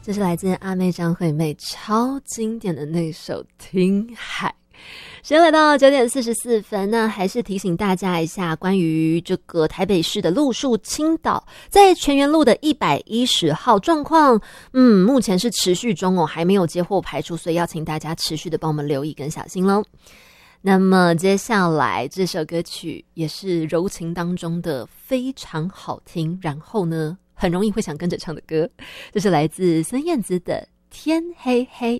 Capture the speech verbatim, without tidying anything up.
这是来自阿妹张惠妹超经典的那首《听海》。时间来到九点四十四分，那还是提醒大家一下，关于这个台北市的路树青岛，在泉源路的一百一十号状况，嗯，目前是持续中哦，还没有接获排除，所以要请大家持续的帮我们留意跟小心咯。那么接下来这首歌曲也是柔情当中的非常好听，然后呢很容易会想跟着唱的歌，这是来自孙燕姿的《天黑黑》。